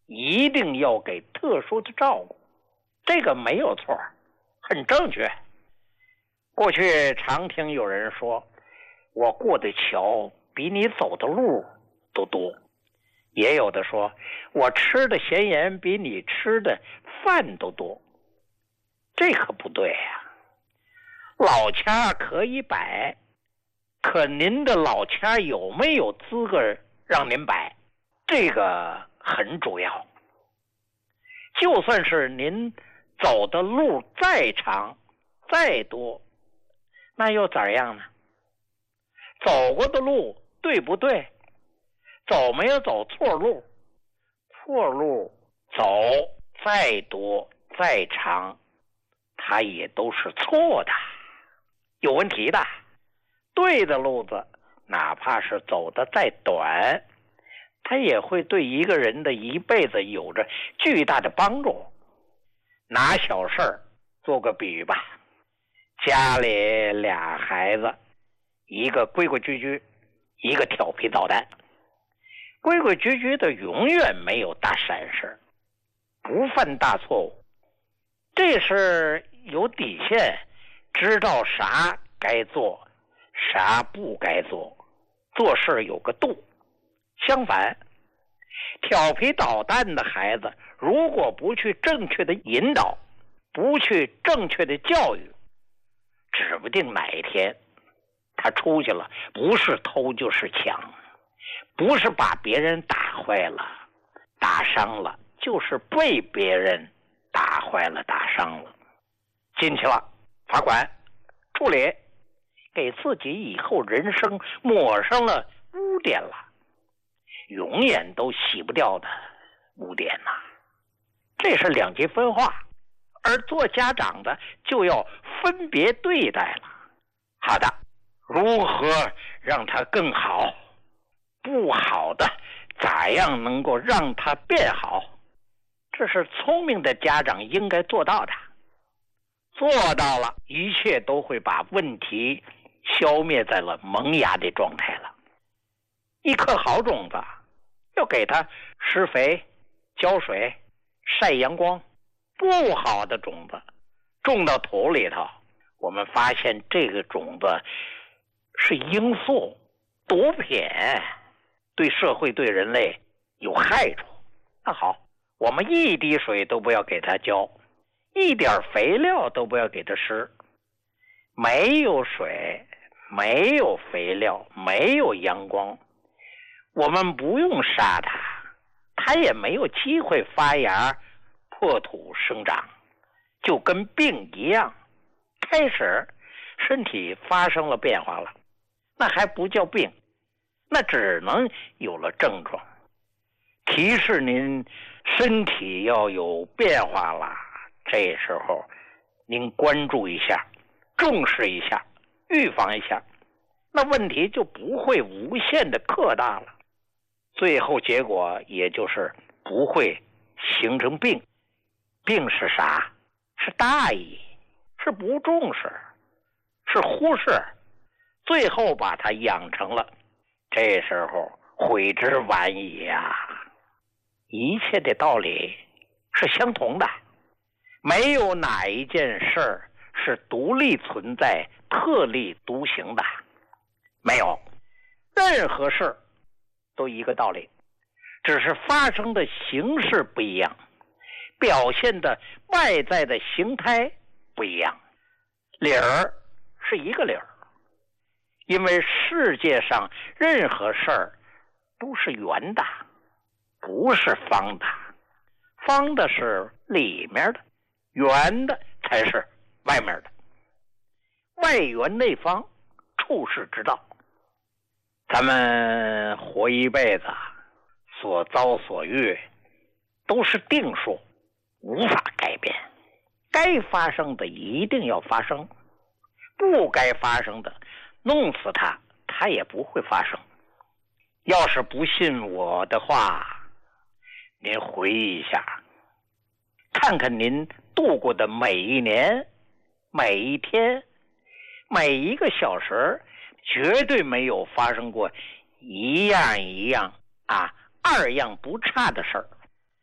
一定要给特殊的照顾，这个没有错，很正确。过去常听有人说，我过的桥比你走的路都多，也有的说我吃的咸盐比你吃的饭都多，这可不对呀。老掐可以摆，可您的老掐有没有资格让您摆，这个很主要。就算是您走的路再长再多，那又怎样呢？走过的路对不对？走没有走错路？错路走再多再长，它也都是错的，有问题的。对的路子哪怕是走得再短，它也会对一个人的一辈子有着巨大的帮助。拿小事儿做个比喻吧，家里俩孩子，一个规规矩矩，一个调皮捣蛋。规规矩矩的永远没有大闪失，不犯大错误，这是有底线，知道啥该做啥不该做，做事有个度。相反，调皮捣蛋的孩子如果不去正确的引导，不去正确的教育，指不定哪一天他出去了，不是偷就是抢，不是把别人打坏了打伤了，就是被别人打坏了打伤了，进去了罚款处理，给自己以后人生抹上了污点了，永远都洗不掉的污点呐。这是两极分化，而做家长的就要分别对待了。好的，如何让它更好？不好的咋样能够让它变好？这是聪明的家长应该做到的。做到了，一切都会把问题消灭在了萌芽的状态了。一颗好种子要给它施肥、浇水、晒阳光，不好的种子种到土里头，我们发现这个种子是罂粟、毒品，对社会对人类有害处。那好，我们一滴水都不要给它浇，一点肥料都不要给它施。没有水，没有肥料，没有阳光，我们不用杀它，它也没有机会发芽破土生长，就跟病一样，开始身体发生了变化了，那还不叫病，那只能有了症状，提示您身体要有变化了。这时候您关注一下，重视一下，预防一下，那问题就不会无限的扩大了，最后结果也就是不会形成病。病是啥？是大意，是不重视，是忽视，最后把它养成了，这时候悔之晚矣呀。一切的道理是相同的，没有哪一件事儿是独立存在、特立独行的，没有，任何事都一个道理，只是发生的形式不一样，表现的外在的形态不一样，理儿是一个理儿。因为世界上任何事儿都是圆的，不是方的，方的是里面的，圆的才是外面的，外圆内方，处世之道。咱们活一辈子，所遭所遇都是定数，无法改变，该发生的一定要发生，不该发生的弄死它，它也不会发生。要是不信我的话，您回忆一下，看看您度过的每一年、每一天、每一个小时，绝对没有发生过一样二样不差的事儿。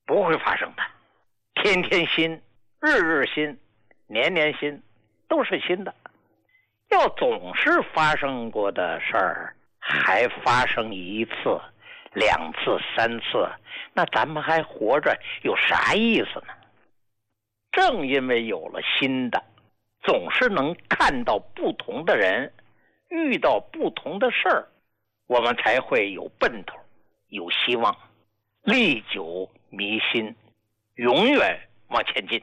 不会发生的。天天新，日日新，年年新，都是新的。要总是发生过的事儿还发生一次、2次、3次，那咱们还活着有啥意思呢？正因为有了新的，总是能看到不同的人，遇到不同的事儿，我们才会有奔头，有希望，历久弥新，永远往前进。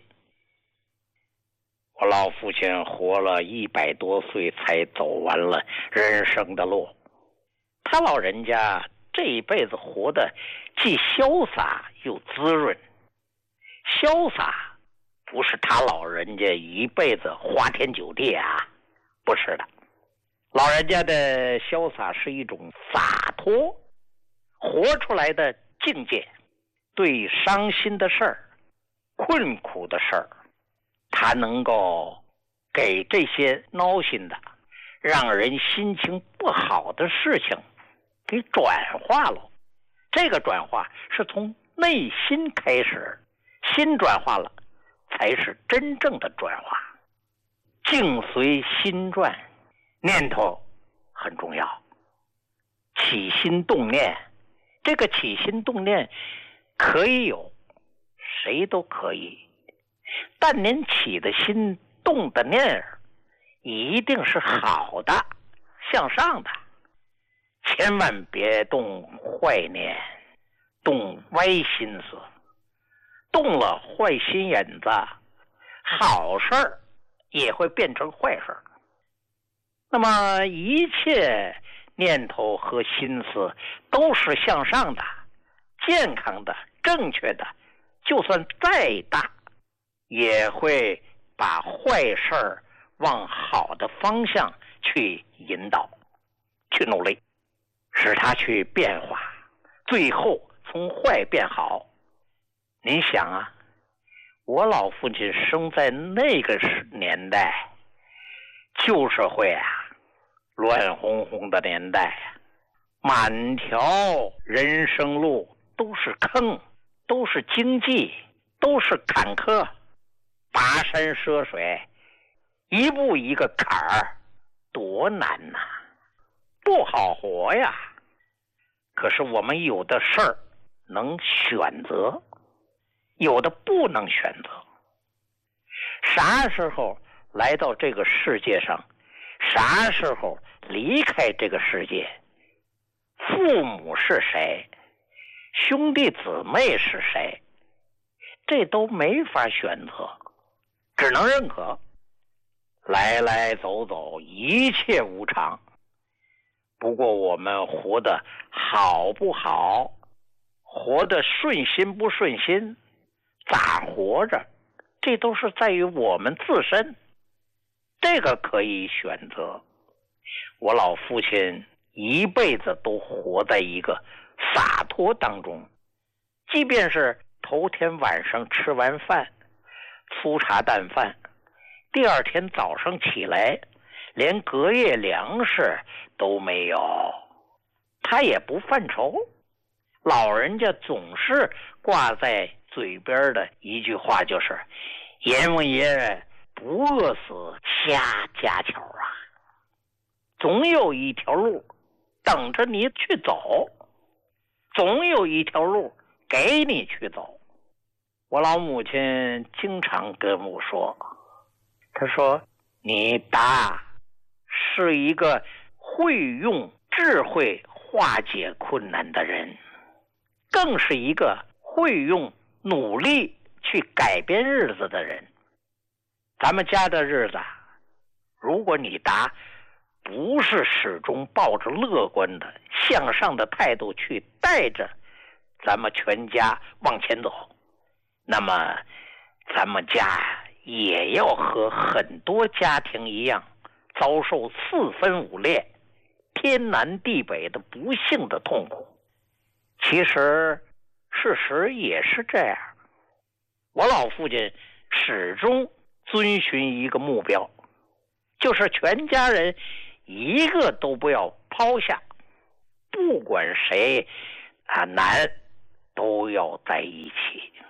我老父亲活了100多岁才走完了人生的路，他老人家这一辈子活得既潇洒又滋润。潇洒不是他老人家一辈子花天酒地啊，不是的。老人家的潇洒是一种洒脱，活出来的境界。对伤心的事儿、困苦的事儿，他能够给这些闹心的、让人心情不好的事情给转化了。这个转化是从内心开始，心转化了，才是真正的转化。境随心转，念头很重要。起心动念，这个起心动念可以有，谁都可以，但您起的心动的念一定是好的，向上的，千万别动坏念，动歪心思，动了坏心眼子，好事儿也会变成坏事儿。那么一切念头和心思都是向上的、健康的、正确的，就算再大也会把坏事儿往好的方向去引导，去努力，使它去变化，最后从坏变好。您想啊，我老父亲生在那个年代，旧社会啊，乱哄哄的年代，满条人生路都是坑，都是荆棘，都是坎坷，跋山涉水，一步一个坎儿，多难呐，不好活呀。可是我们有的事儿能选择，有的不能选择。啥时候来到这个世界上，啥时候离开这个世界，父母是谁，兄弟姊妹是谁，这都没法选择，只能认可。来来走走，一切无常。不过我们活得好不好，活得顺心不顺心，咋活着，这都是在于我们自身，这个可以选择。我老父亲一辈子都活在一个洒脱当中，即便是头天晚上吃完饭，粗茶淡饭，第二天早上起来连隔夜粮食都没有，他也不犯愁。老人家总是挂在嘴边的一句话就是阎王爷不饿死瞎家巧啊，总有一条路等着你去走，总有一条路给你去走。我老母亲经常跟我说，她说你爸是一个会用智慧化解困难的人，更是一个会用努力去改变日子的人。咱们家的日子，如果你答不是始终抱着乐观的向上的态度去带着咱们全家往前走，那么咱们家也要和很多家庭一样，遭受4分5裂、天南地北的不幸的痛苦。其实事实也是这样，我老父亲始终遵循一个目标，就是全家人一个都不要抛下，不管谁难都要在一起。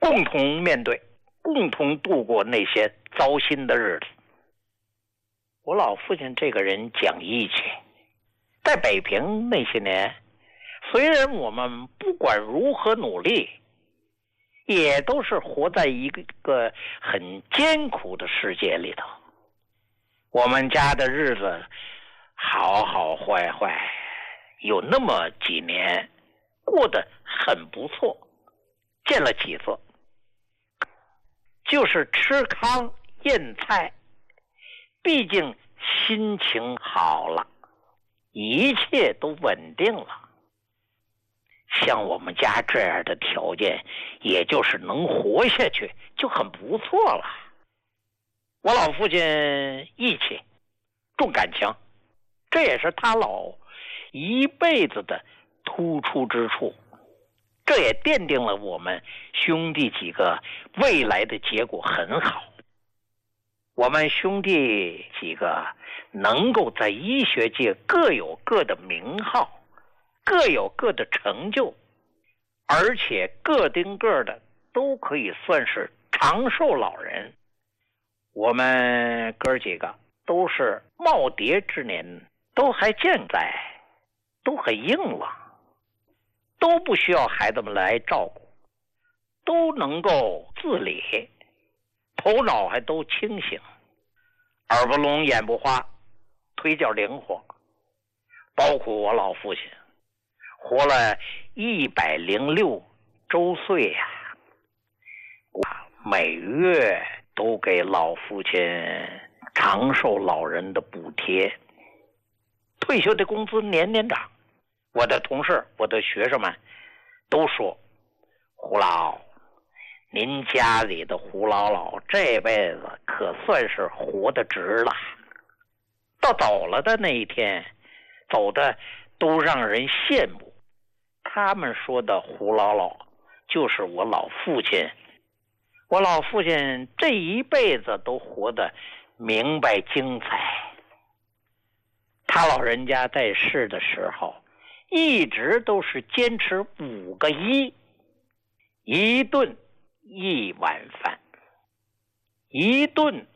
共同面对，共同度过那些糟心的日子。我老父亲这个人讲义气，在北平那些年，虽然我们不管如何努力，也都是活在一个很艰苦的世界里头。我们家的日子好好坏坏，有那么几年过得很不错，见了几次，就是吃糠咽菜，毕竟心情好了，一切都稳定了。像我们家这样的条件，也就是能活下去就很不错了。我老父亲义气重感情，这也是他老一辈子的突出之处，这也奠定了我们兄弟几个未来的结果很好。我们兄弟几个能够在医学界各有各的名号，各有各的成就，而且个丁个的都可以算是长寿老人。我们哥几个都是耄耋之年，都还健在，都很硬朗，都不需要孩子们来照顾，都能够自理，头脑还都清醒，耳不聋眼不花，腿脚灵活。包括我老父亲活了106周岁呀，每月都给老父亲长寿老人的补贴，退休的工资年年涨。我的同事，我的学生们都说，胡老，您家里的胡老老这辈子可算是活得值了。到走了的那一天，走的都让人羡慕。他们说的胡老老就是我老父亲。我老父亲这一辈子都活得明白精彩。他老人家在世的时候，一直都是坚持5个1：一顿1碗饭，一顿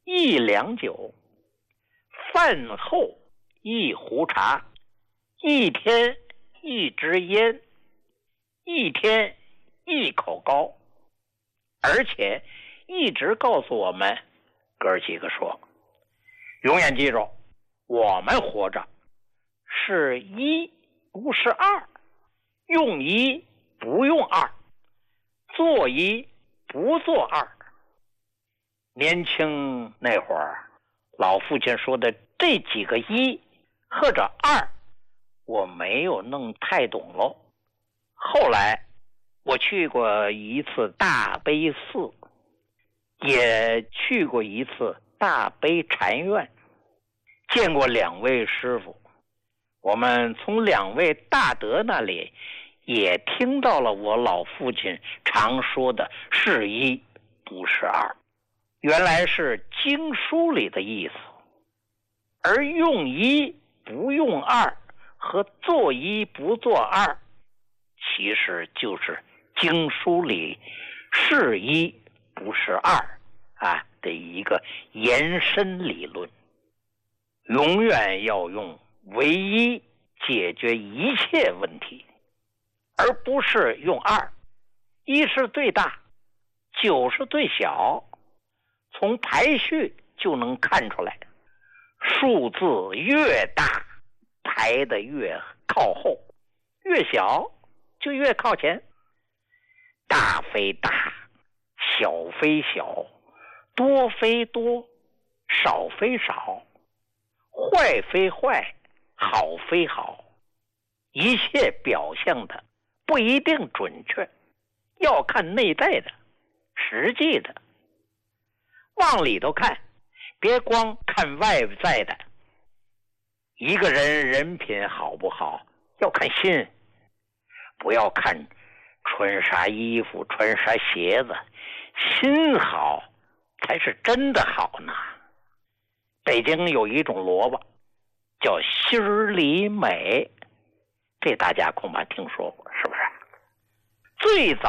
1两酒，饭后1壶茶，一天1支烟，一天1口糕。而且一直告诉我们哥几个说，永远记住，我们活着是1不是2，用1不用2，做1不做2。年轻那会儿，老父亲说的这几个1或者2，我没有弄太懂喽。后来我去过一次大悲寺，也去过一次大悲禅院，见过2位师傅。我们从2位大德那里也听到了我老父亲常说的是1不是2，原来是经书里的意思。而用1不用2和做1不做2，其实就是经书里是1不是2的一个延伸理论。永远要用唯1解决一切问题，而不是用2。1是最大，9是最小，从排序就能看出来，数字越大排得越靠后，越小就越靠前。大非大，小非小，多非多，少非少，坏非坏，好非好，一切表象的不一定准确，要看内在的实际的。往里头看，别光看外在的。一个人人品好不好，要看心，不要看穿啥衣服穿啥鞋子，心好才是真的好呢。北京有一种萝卜叫心里美，这大家恐怕听说过，是不是？最早